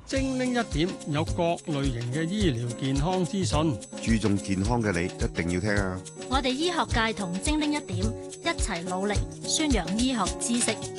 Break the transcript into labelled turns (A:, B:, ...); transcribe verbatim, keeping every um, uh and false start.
A: 精靈一點有各類型嘅醫療健康資訊，
B: 注重健康嘅你一定要聽啊！
C: 我哋醫學界同精靈一點一齊努力宣揚醫學知識。